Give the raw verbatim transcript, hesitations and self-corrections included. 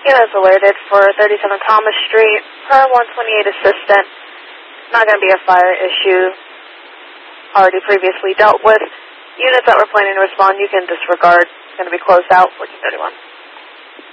Units alerted for thirty-seven Thomas Street, per one twenty-eight assistant. Not going to be a fire issue. Already previously dealt with. Units that were planning to respond, you can disregard. It's going to be closed out, fourteen thirty-one.